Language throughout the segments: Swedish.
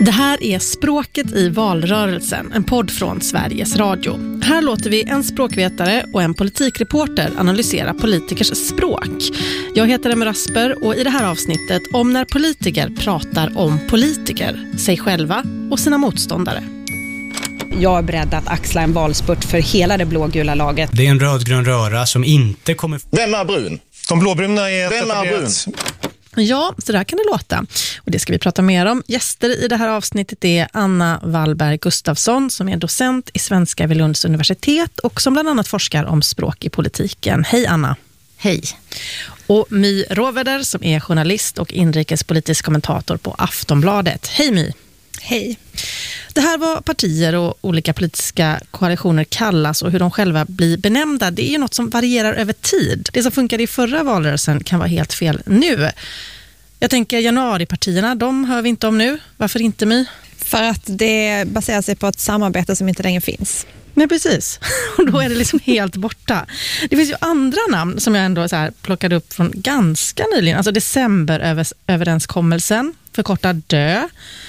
Det här är Språket i valrörelsen, en podd från Sveriges Radio. Här låter vi en språkvetare och en politikreporter analysera politikers språk. Jag heter Emma Rasper och i det här avsnittet om när politiker pratar om politiker, sig själva och sina motståndare. Jag är beredd att axla en valspurt för hela det blågula laget. Det är en rödgrön röra som inte kommer... Vem är brun? De blåbruna är... Vem är brun? Ja, så där kan det låta. Och det ska vi prata mer om. Gäster i det här avsnittet är Anna Wallberg Gustafsson som är docent i svenska vid Lunds universitet och som bland annat forskar om språk i politiken. Hej Anna. Hej. Och My Råveder som är journalist och inrikespolitisk kommentator på Aftonbladet. Hej My. Hej. Det här vad partier och olika politiska koalitioner kallas och hur de själva blir benämnda, det är ju något som varierar över tid. Det som funkade i förra valrörelsen kan vara helt fel nu. Jag tänker januaripartierna, de hör vi inte om nu. Varför inte, My? För att det baserar sig på ett samarbete som inte längre finns. Nej, precis. Och då är det liksom helt borta. Det finns ju andra namn som jag ändå så här plockade upp från ganska nyligen. Alltså decemberöverenskommelsen, förkortad DÖ,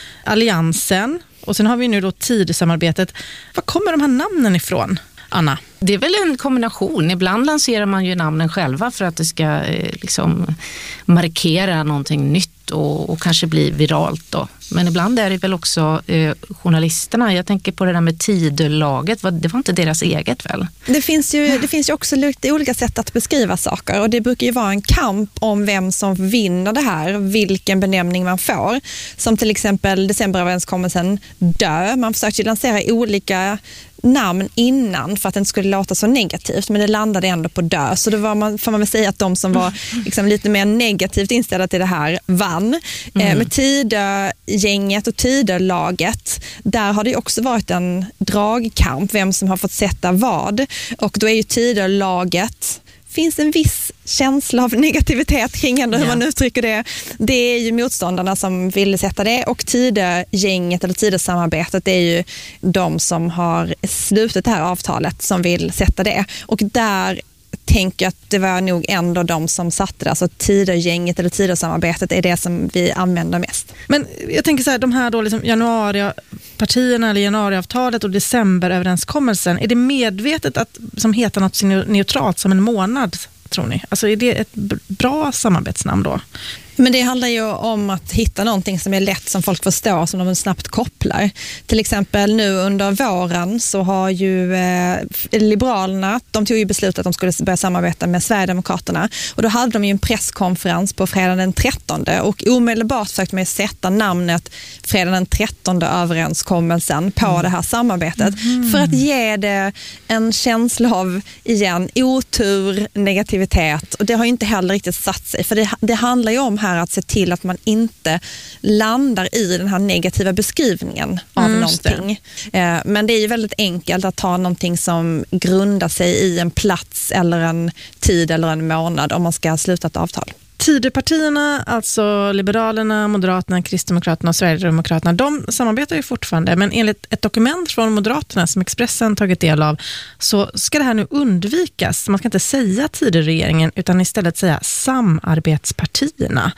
Alliansen och sen har vi nu då Tidösamarbetet. Var kommer de här namnen ifrån, Anna? Det är väl en kombination. Ibland lanserar man ju namnen själva för att det ska liksom markera någonting nytt och kanske bli viralt då. Men ibland är det väl också journalisterna. Jag tänker på det där med Tidölaget. Det var inte deras eget väl? Det finns ju också lite olika sätt att beskriva saker. Och det brukar ju vara en kamp om vem som vinner det här. Vilken benämning man får. Som till exempel decemberöverenskommelsen DÖ. Man försökte ju lansera olika namn innan för att det inte skulle låta så negativt, men det landade ändå på DÖ. Så då får man väl säga att de som var liksom lite mer negativt inställda till det här vann. Med Tidögänget och Tidölaget, där har det också varit en dragkamp, vem som har fått sätta vad. Och då är ju Tidölaget, finns en viss känsla av negativitet kring ändå hur man uttrycker det. Det är ju motståndarna som vill sätta det och Tidögänget eller Tidösamarbetet, det är ju de som har slutit det här avtalet som vill sätta det. Och där tänker jag att det var nog ändå de som satte det. Alltså Tidögänget eller Tidösamarbetet är det som vi använder mest. Men jag tänker så här, de här då liksom januaripartierna eller januariavtalet och decemberöverenskommelsen, är det medvetet att som heter något neutralt som en månad, tror ni? Alltså är det ett bra samarbetsnamn då? Men det handlar ju om att hitta någonting som är lätt, som folk förstår, som de snabbt kopplar. Till exempel nu under våren så har ju Liberalerna, de tog ju beslut att de skulle börja samarbeta med Sverigedemokraterna. Och då hade de ju en presskonferens på fredag den 13. Och omedelbart försökte man sätta namnet fredag den 13 överenskommelsen på det här samarbetet. För att ge det en känsla av, igen, otur, negativitet. Och det har ju inte heller riktigt satt sig. För det handlar ju om här att se till att man inte landar i den här negativa beskrivningen av någonting. Men det är ju väldigt enkelt att ta någonting som grundar sig i en plats eller en tid eller en månad om man ska sluta ett avtal. Tidöpartierna, alltså Liberalerna, Moderaterna, Kristdemokraterna och Sverigedemokraterna, de samarbetar ju fortfarande, men enligt ett dokument från Moderaterna som Expressen tagit del av så ska det här nu undvikas. Man ska inte säga Tidöregeringen utan istället säga samarbetspartierna.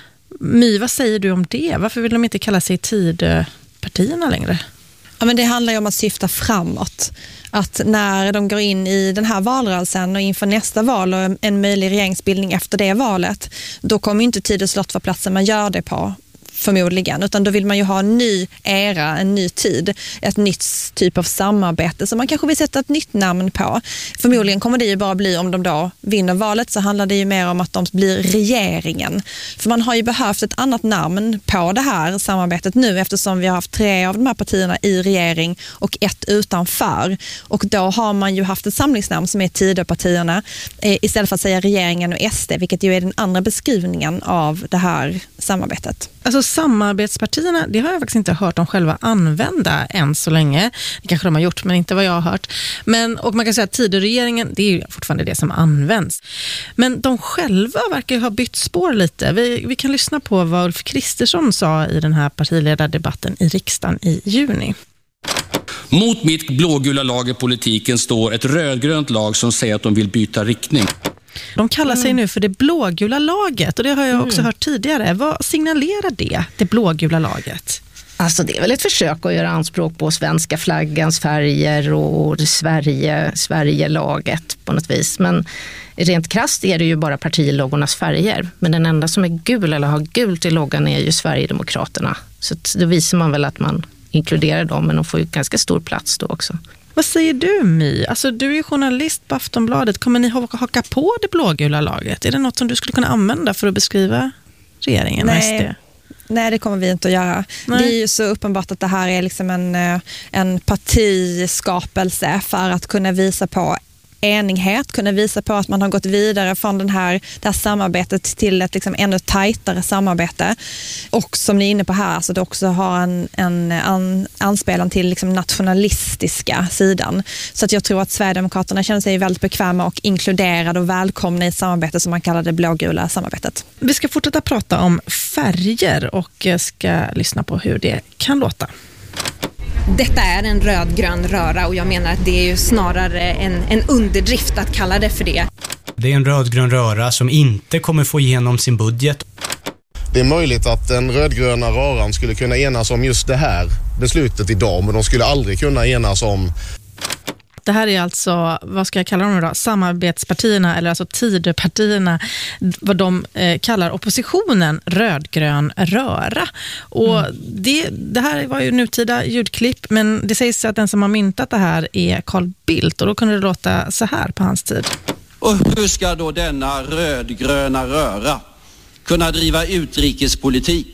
My, vad säger du om det? Varför vill de inte kalla sig Tidöpartierna längre? Ja, men det handlar ju om att syfta framåt. Att när de går in i den här valrörelsen och inför nästa val och en möjlig regeringsbildning efter det valet, då kommer ju inte Tidö slott för platsen man gör det på, förmodligen, utan då vill man ju ha en ny era, en ny tid, ett nytt typ av samarbete som man kanske vill sätta ett nytt namn på. Förmodligen kommer det ju bara bli, om de då vinner valet, så handlar det ju mer om att de blir regeringen. För man har ju behövt ett annat namn på det här samarbetet nu, eftersom vi har haft 3 av de här partierna i regering och 1 utanför. Och då har man ju haft ett samlingsnamn som är Tidöpartierna istället för att säga regeringen och SD, vilket ju är den andra beskrivningen av det här samarbetet. Alltså samarbetspartierna, det har jag faktiskt inte hört dem själva använda än så länge. Det kanske de har gjort, men inte vad jag har hört. Och man kan säga att Tidöregeringen, det är ju fortfarande det som används. Men de själva verkar ju ha bytt spår lite. Vi kan lyssna på vad Ulf Kristersson sa i den här partiledardebatten i riksdagen i juni. Mot mitt blågula lag i politiken står ett rödgrönt lag som säger att de vill byta riktning. De kallar sig nu för det blågula laget och det har jag också hört tidigare. Vad signalerar det blågula laget? Alltså det är väl ett försök att göra anspråk på svenska flaggans färger och Sverige-laget på något vis. Men rent krasst är det ju bara partiloggornas färger. Men den enda som är gul eller har gult i loggan är ju Sverigedemokraterna. Så då visar man väl att man inkluderar dem, men de får ju ganska stor plats då också. Vad säger du, My? Alltså, du är ju journalist på Aftonbladet. Kommer ni haka på det blågula laget? Är det något som du skulle kunna använda för att beskriva regeringen och SD? Nej, det kommer vi inte att göra. Nej. Det är ju så uppenbart att det här är liksom en partiskapelse för att kunna visa på enighet, kunna visa på att man har gått vidare från det här samarbetet till ett liksom ännu tajtare samarbete. Och som ni är inne på här, alltså det också har en anspelan till liksom nationalistiska sidan. Så att jag tror att Sverigedemokraterna känner sig väldigt bekväma och inkluderade och välkomna i ett samarbete som man kallar det blågula samarbetet. Vi ska fortsätta prata om färger och ska lyssna på hur det kan låta. Detta är en rödgrön röra och jag menar att det är ju snarare en underdrift att kalla det för det. Det är en rödgrön röra som inte kommer få igenom sin budget. Det är möjligt att den rödgröna röran skulle kunna enas om just det här beslutet idag, men de skulle aldrig kunna enas om... Det här är alltså, vad ska jag kalla dem då? Samarbetspartierna, eller alltså Tidöpartierna, vad de kallar oppositionen rödgrön röra. Och det här var ju nutida ljudklipp, men det sägs att den som har myntat det här är Carl Bildt, och då kunde det låta så här på hans tid. Och hur ska då denna rödgröna röra kunna driva utrikespolitik?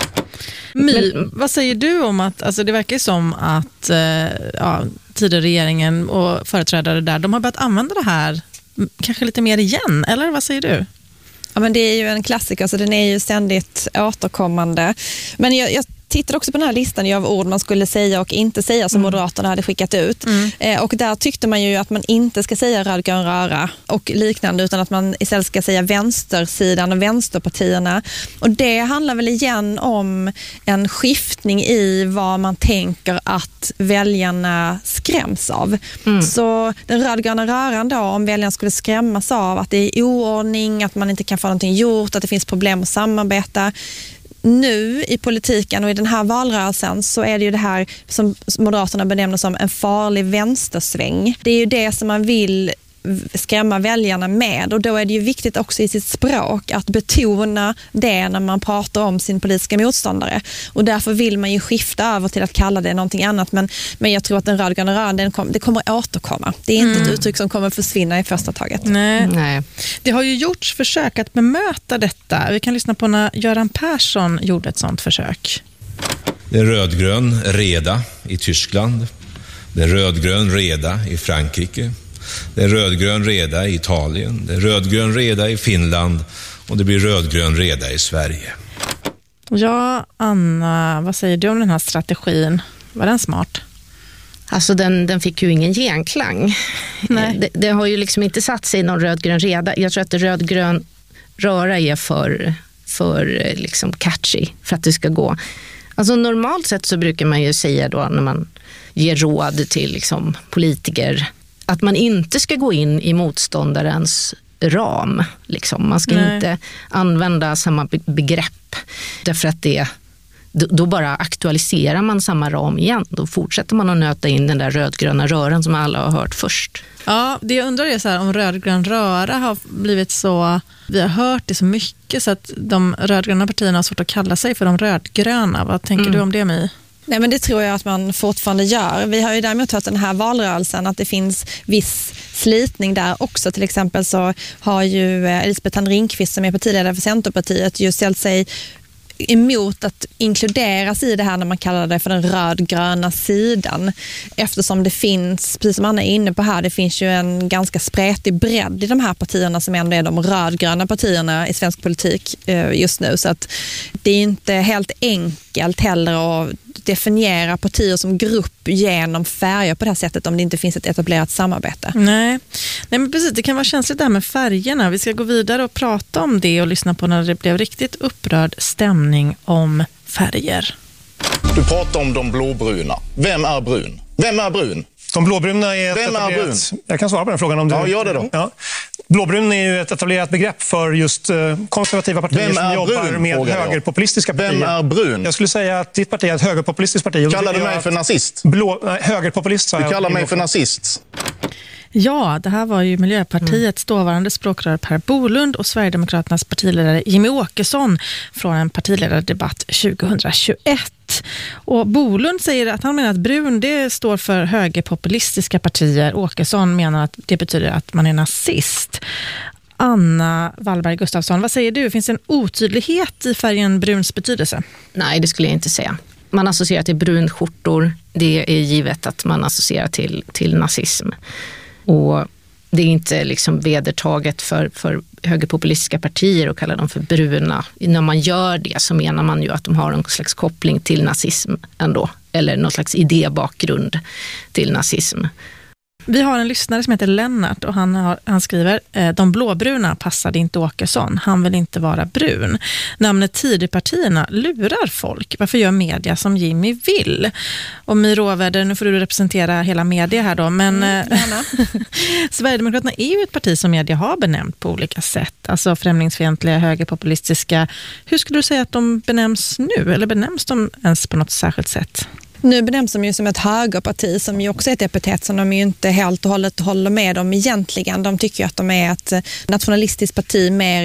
My, vad säger du om att, alltså det verkar som att Tidöregeringen och företrädare där, de har börjat använda det här kanske lite mer igen, eller vad säger du? Ja, men det är ju en klassiker, så den är ju ständigt återkommande. Men jag tittade också på den här listan av ord man skulle säga och inte säga som Moderaterna hade skickat ut. Och där tyckte man ju att man inte ska säga rödgrön röra och liknande, utan att man istället ska säga vänstersidan och vänsterpartierna. Och det handlar väl igen om en skiftning i vad man tänker att väljarna skräms av. Så den rödgröna röran då, om väljarna skulle skrämmas av att det är oordning, att man inte kan få någonting gjort, att det finns problem att samarbeta. Nu i politiken och i den här valrörelsen så är det ju det här som Moderaterna benämner som en farlig vänstersväng. Det är ju det som man vill skrämma väljarna med, och då är det ju viktigt också i sitt språk att betona det när man pratar om sin politiska motståndare, och därför vill man ju skifta över till att kalla det någonting annat, men jag tror att den rödgröna röran, det kommer att återkomma. Det är inte ett uttryck som kommer att försvinna i första taget. Nej. Det har ju gjorts försök att bemöta detta. Vi kan lyssna på när Göran Persson gjorde ett sånt försök. Det är rödgrön reda i Tyskland. Det är rödgrön reda i Frankrike. Det är rödgrön reda i Italien, det är rödgrön reda i Finland och det blir rödgrön reda i Sverige. Ja, Anna, vad säger du om den här strategin? Var den smart? Alltså den fick ju ingen genklang. Nej. Det har ju liksom inte satt sig någon rödgrön reda. Jag tror att rödgrön röra är för liksom catchy för att det ska gå. Alltså normalt sett så brukar man ju säga då när man ger råd till liksom politiker att man inte ska gå in i motståndarens ram. Liksom. Man ska inte använda samma begrepp. Därför att då bara aktualiserar man samma ram igen. Då fortsätter man att nöta in den där rödgröna röran som alla har hört först. Ja, det jag undrar är så här, om rödgrön röra har blivit så... Vi har hört det så mycket så att de rödgröna partierna har svårt att kalla sig för de rödgröna. Vad tänker du om det, My? Nej, men det tror jag att man fortfarande gör. Vi har ju däremot hört den här valrörelsen att det finns viss slitning där också. Till exempel så har ju Elisabeth Thand-Ringqvist som är partiledare för Centerpartiet ju ställt sig emot att inkluderas i det här när man kallar det för den rödgröna sidan. Eftersom det finns, precis som Anna är inne på här, det finns ju en ganska spretig bredd i de här partierna som ändå är de rödgröna partierna i svensk politik just nu. Så att det är inte helt enkelt heller att definiera partier som grupp genom färger på det här sättet om det inte finns ett etablerat samarbete. Nej, men precis, det kan vara känsligt det här med färgerna. Vi ska gå vidare och prata om det och lyssna på när det blev riktigt upprörd stämning om färger. Du pratar om de blåbruna. Vem är brun? Vem är brun? De blåbruna är... Vem är brun? Jag kan svara på den frågan om du... Ja, gör det då. Ja. Blåbrun är ju ett etablerat begrepp för just konservativa partier som jobbar med högerpopulistiska partier. Vem är brun? Jag skulle säga att ditt parti är ett högerpopulistiskt parti. Kallar du mig för nazist? Högerpopulist. Du kallar mig för nazist. Ja, det här var ju Miljöpartiets dåvarande språkrör Per Bolund och Sverigedemokraternas partiledare Jimmy Åkesson från en partiledardebatt 2021. Och Bolund säger att han menar att brun det står för högerpopulistiska partier. Åkesson menar att det betyder att man är nazist. Anna Wallberg Gustafsson, vad säger du? Finns det en otydlighet i färgen bruns betydelse? Nej, det skulle jag inte säga. Man associerar till brunskjortor. Det är givet att man associerar till nazism. Och det är inte liksom vedertaget för högerpopulistiska partier att kalla dem för bruna. När man gör det så menar man ju att de har en slags koppling till nazism ändå. Eller någon slags idébakgrund till nazism. Vi har en lyssnare som heter Lennart och han skriver de blåbruna passade inte Åkesson. Han vill inte vara brun. Namnet Tidöpartierna lurar folk. Varför gör media som Jimmy vill? Och My Råväder, nu får du representera hela media här då. Men Sverigedemokraterna är ju ett parti som media har benämnt på olika sätt. Alltså främlingsfientliga, högerpopulistiska. Hur skulle du säga att de benämns nu? Eller benämns de ens på något särskilt sätt? Nu benämns de ju som ett högerparti som ju också är ett epitet som de ju inte helt och hållet håller med om egentligen. De tycker ju att de är ett nationalistiskt parti mer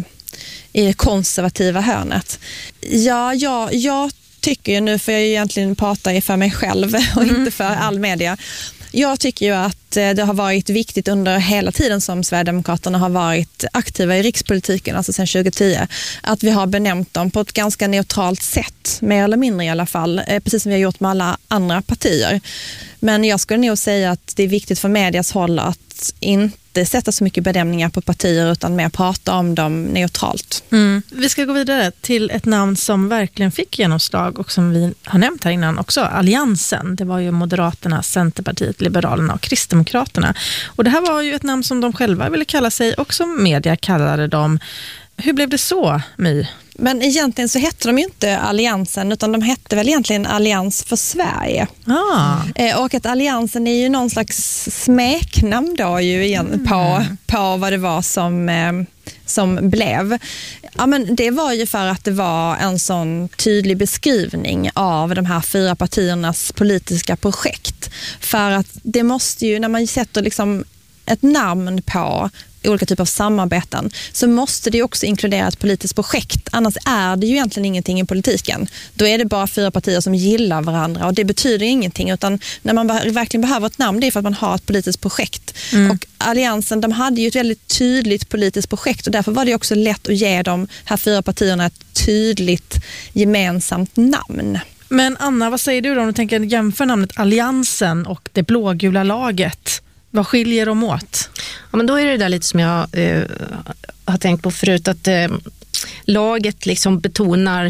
i det konservativa hörnet. Ja, jag tycker ju nu, för jag egentligen pratar för mig själv och inte för all media. Jag tycker ju att det har varit viktigt under hela tiden som Sverigedemokraterna har varit aktiva i rikspolitiken, alltså sedan 2010, att vi har benämnt dem på ett ganska neutralt sätt, mer eller mindre i alla fall, precis som vi har gjort med alla andra partier. Men jag skulle nog säga att det är viktigt för medias håll att inte sätta så mycket benämningar på partier utan mer prata om dem neutralt. Vi ska gå vidare till ett namn som verkligen fick genomslag och som vi har nämnt här innan också, Alliansen. Det var ju Moderaterna, Centerpartiet, Liberalerna och Kristdemokraterna. Och det här var ju ett namn som de själva ville kalla sig och som media kallade dem. Hur blev det så, My? Men egentligen så hette de ju inte Alliansen utan de hette väl egentligen Allians för Sverige. Och att Alliansen är ju någon slags smeknamn då ju igen på vad det var som blev. Ja, men det var ju för att det var en sån tydlig beskrivning av de här 4 partiernas politiska projekt. För att det måste ju, när man sätter liksom ett namn på olika typer av samarbeten så måste det också inkludera ett politiskt projekt. Annars är det ju egentligen ingenting i politiken. Då är det bara 4 partier som gillar varandra och det betyder ingenting, utan när man verkligen behöver ett namn, det är för att man har ett politiskt projekt. Och Alliansen, de hade ju ett väldigt tydligt politiskt projekt och därför var det också lätt att ge de här 4 partierna ett tydligt gemensamt namn. Men Anna, vad säger du då om du tänker jämföra namnet Alliansen och det blågula laget? Vad skiljer de åt? Ja, men då är det där lite som jag har tänkt på förut, att laget liksom betonar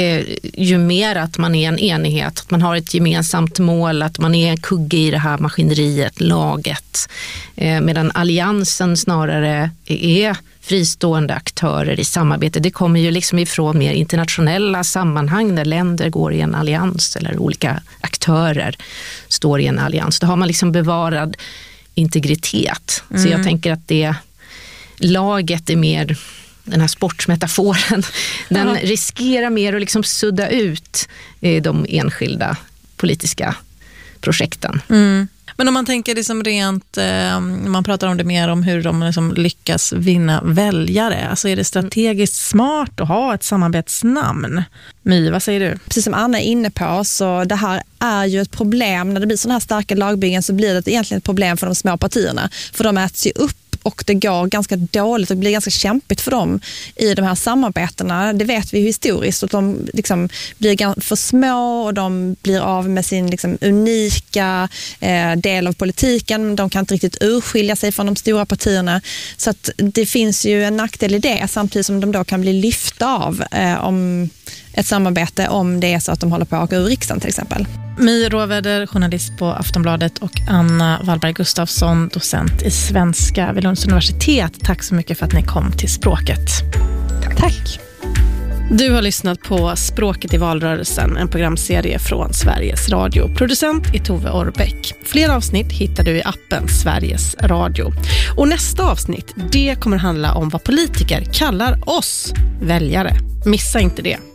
ju mer att man är en enighet, att man har ett gemensamt mål, att man är en kugge i det här maskineriet, laget. Medan Alliansen snarare är fristående aktörer i samarbete. Det kommer ju liksom ifrån mer internationella sammanhang där länder går i en allians eller olika aktörer står i en allians. Då har man liksom bevarad integritet. Så jag tänker att det laget är mer den här sportmetaforen. Den riskerar mer att liksom sudda ut de enskilda politiska projekten. Men om man tänker liksom rent, man pratar om det mer om hur de liksom lyckas vinna väljare. Alltså är det strategiskt smart att ha ett samarbetsnamn? My, vad säger du? Precis som Anna är inne på, så det här är ju ett problem. När det blir sådana här starka lagbyggen så blir det egentligen ett problem för de små partierna. För de äts ju upp och det går ganska dåligt och blir ganska kämpigt för dem i de här samarbetena. Det vet vi ju historiskt, att de liksom blir för små och de blir av med sin liksom unika del av politiken. De kan inte riktigt urskilja sig från de stora partierna. Så att det finns ju en nackdel i det, samtidigt som de då kan bli lyfta av om ett samarbete om det är så att de håller på att åka ur riksdagen till exempel. My Råväder, journalist på Aftonbladet, och Anna Wallberg Gustafsson, docent i svenska vid Lunds universitet. Tack så mycket för att ni kom till Språket. Tack. Du har lyssnat på Språket i valrörelsen, en programserie från Sveriges Radio. Producent är Tove Orbeck. Fler avsnitt hittar du i appen Sveriges Radio. Och nästa avsnitt, det kommer handla om vad politiker kallar oss väljare. Missa inte det.